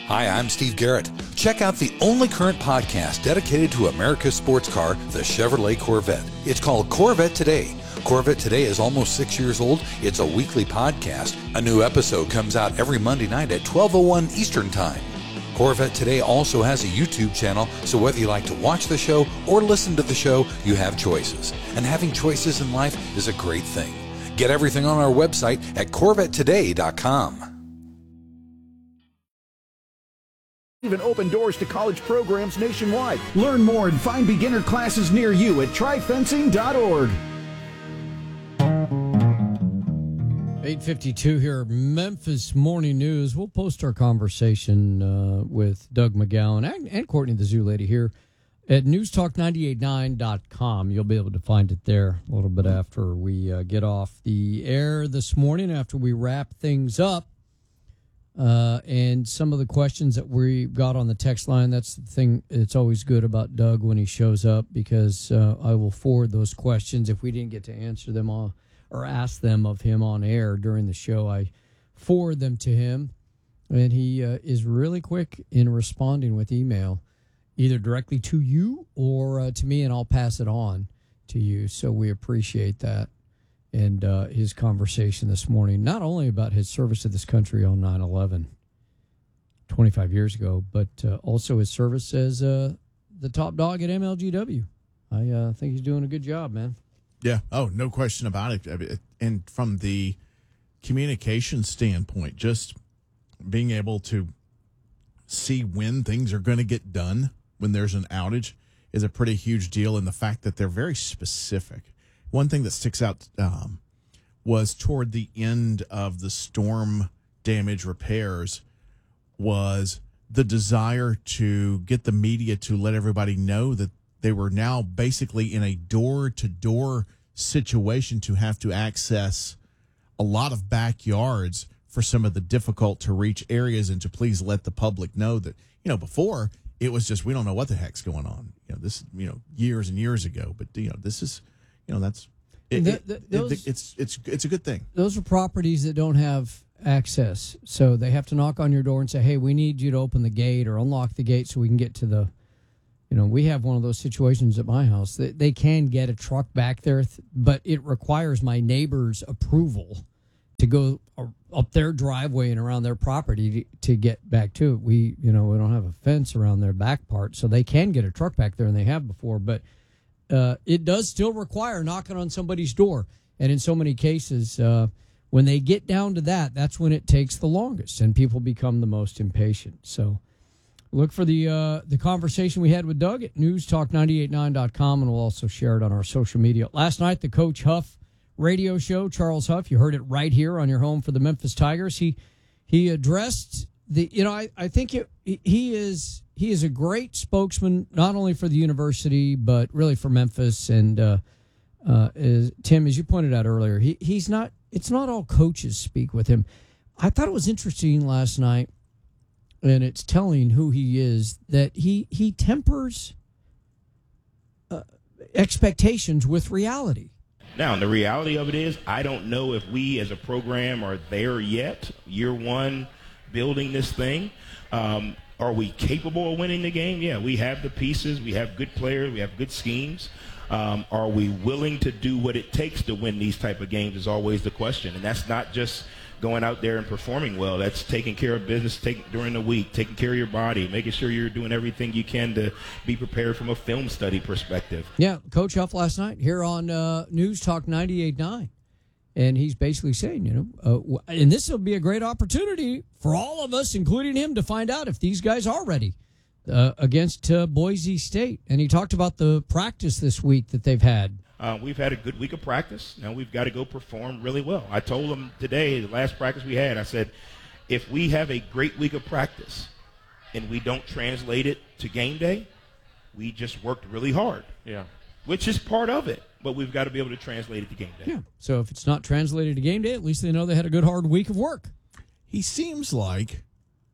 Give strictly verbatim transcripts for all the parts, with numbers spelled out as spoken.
Hi, I'm Steve Garrett. Check out the only current podcast dedicated to America's sports car, the Chevrolet Corvette. It's called Corvette Today. Corvette Today is almost six years old. It's a weekly podcast. A new episode comes out every Monday night at twelve oh one Eastern Time. Corvette Today also has a YouTube channel, so whether you like to watch the show or listen to the show, you have choices. And having choices in life is a great thing. Get everything on our website at corvette today dot com. Even open doors to college programs nationwide. Learn more and find beginner classes near you at try fencing dot org. eight fifty-two here, Memphis Morning News. We'll post our conversation uh, with Doug McGowan and, and Courtney the Zoo Lady here at news talk nine eight nine dot com. You'll be able to find it there a little bit after we uh, get off the air this morning, after we wrap things up. Uh, and some of the questions that we got on the text line, that's the thing. It's always good about Doug when he shows up, because uh, I will forward those questions. If we didn't get to answer them all or ask them of him on air during the show, I forward them to him. And he uh, is really quick in responding with email, either directly to you or uh, to me, and I'll pass it on to you. So we appreciate that. And uh, his conversation this morning, not only about his service to this country on nine eleven, twenty-five years ago, but uh, also his service as uh, the top dog at M L G W. I uh, think he's doing a good job, man. Yeah. Oh, no question about it. And from the communication standpoint, just being able to see when things are going to get done when there's an outage is a pretty huge deal. And the fact that they're very specific. One thing that sticks out um, was toward the end of the storm damage repairs was the desire to get the media to let everybody know that they were now basically in a door-to-door situation to have to access a lot of backyards for some of the difficult-to-reach areas, and to please let the public know that, you know, before it was just, we don't know what the heck's going on. You know, this, you know, years and years ago, but, you know, this is... You know, that's it, the, the, it, those, it, it's it's it's a good thing. Those are properties that don't have access, so they have to knock on your door and say, "Hey, we need you to open the gate or unlock the gate so we can get to the." You know, we have one of those situations at my house that they can get a truck back there, but it requires my neighbor's approval to go up their driveway and around their property to, to get back to it. We, you know, we don't have a fence around their back part, so they can get a truck back there, and they have before, but. Uh, it does still require knocking on somebody's door. And in so many cases, uh, when they get down to that, that's when it takes the longest and people become the most impatient. So look for the uh, the conversation we had with Doug at news talk nine eight nine dot com, and we'll also share it on our social media. Last night, the Coach Huff radio show, Charles Huff, you heard it right here on your home for the Memphis Tigers. He he addressed the, you know, I, I think it, he is... He is a great spokesman, not only for the university, but really for Memphis. And uh, uh, as, Tim, as you pointed out earlier, he, he's not. It's not all coaches speak with him. I thought it was interesting last night, and it's telling who he is, that he he tempers uh, expectations with reality. Now, the reality of it is, I don't know if we as a program are there yet. Year one, building this thing. Um, Are we capable of winning the game? Yeah, we have the pieces. We have good players. We have good schemes. Um, are we willing to do what it takes to win these type of games is always the question. And that's not just going out there and performing well. That's taking care of business take, during the week, taking care of your body, making sure you're doing everything you can to be prepared from a film study perspective. Yeah, Coach Huff last night here on uh, News Talk ninety-eight point nine. And he's basically saying, you know, uh, and this will be a great opportunity for all of us, including him, to find out if these guys are ready uh, against uh, Boise State. And he talked about the practice this week that they've had. Uh, we've had a good week of practice. Now we've got to go perform really well. I told them today, the last practice we had, I said, if we have a great week of practice and we don't translate it to game day, we just worked really hard. Yeah. Which is part of it. But we've got to be able to translate it to game day. Yeah. So if it's not translated to game day, at least they know they had a good hard week of work. He seems like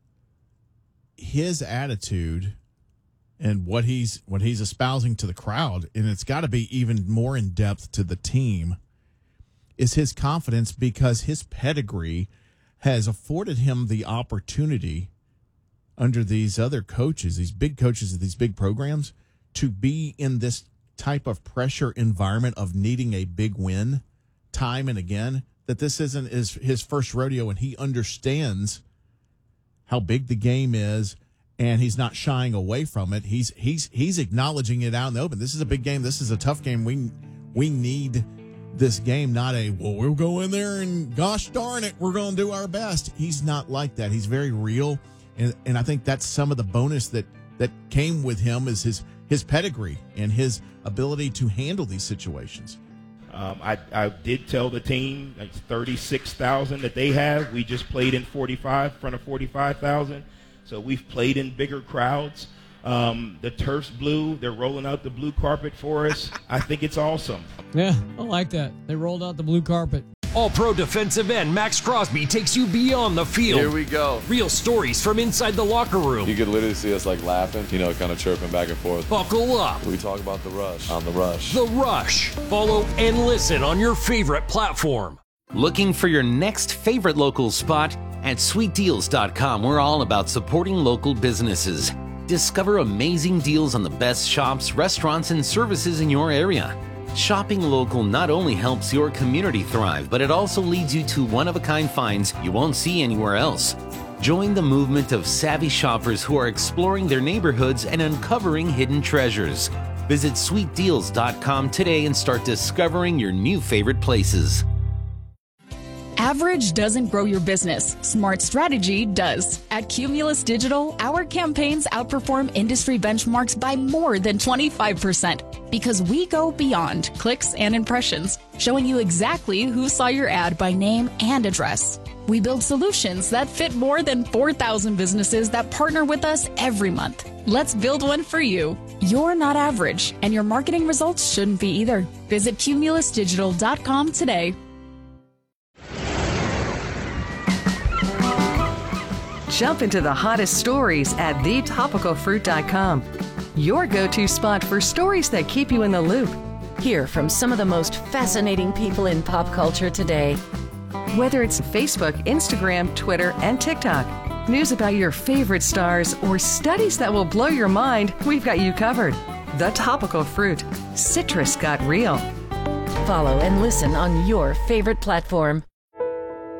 his attitude and what he's what he's espousing to the crowd, and it's got to be even more in depth to the team, is his confidence, because his pedigree has afforded him the opportunity under these other coaches, these big coaches of these big programs, to be in this type of pressure environment of needing a big win time and again, that this isn't his, his first rodeo, and he understands how big the game is, and he's not shying away from it. He's he's he's acknowledging it out in the open. This is a big game. This is a tough game. We we need this game, not a, well, we'll go in there and gosh darn it, we're going to do our best. He's not like that. He's very real, and and I think that's some of the bonus that that came with him is his his pedigree and his ability to handle these situations. Um, I, I did tell the team, like thirty-six thousand that they have. We just played in forty-five, in front of forty-five thousand. So we've played in bigger crowds. Um, the turf's blue. They're rolling out the blue carpet for us. I think it's awesome. Yeah, I like that. They rolled out the blue carpet. All-Pro defensive end Max Crosby takes you beyond the field. Here we go. Real stories from inside the locker room. You could literally see us like laughing, you know, kind of chirping back and forth. Buckle up. We talk about the rush on the rush. The Rush. Follow and listen on your favorite platform. Looking for your next favorite local spot? At sweet deals dot com, we're all about supporting local businesses. Discover amazing deals on the best shops, restaurants, and services in your area. Shopping local not only helps your community thrive, but it also leads you to one-of-a-kind finds you won't see anywhere else. Join the movement of savvy shoppers who are exploring their neighborhoods and uncovering hidden treasures. Visit sweet deals dot com today and start discovering your new favorite places. Average doesn't grow your business. Smart strategy does. At Cumulus Digital, our campaigns outperform industry benchmarks by more than twenty-five percent because we go beyond clicks and impressions, showing you exactly who saw your ad by name and address. We build solutions that fit more than four thousand businesses that partner with us every month. Let's build one for you. You're not average, and your marketing results shouldn't be either. Visit cumulus digital dot com today. Jump into the hottest stories at the topical fruit dot com. Your go-to spot for stories that keep you in the loop. Hear from some of the most fascinating people in pop culture today. Whether it's Facebook, Instagram, Twitter, and TikTok, news about your favorite stars, or studies that will blow your mind, we've got you covered. The Topical Fruit. Citrus got real. Follow and listen on your favorite platform.